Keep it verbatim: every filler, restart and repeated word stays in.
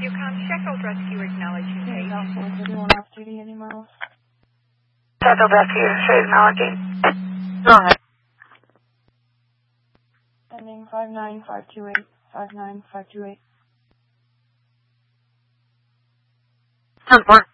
Yukon Sheffield Rescue acknowledging Okay, page. Alpha one thirty-one off duty, any miles? Sheffield Rescue, straight acknowledging. Go ahead. Ending five nine five two eight, five nine five two eight. ten four.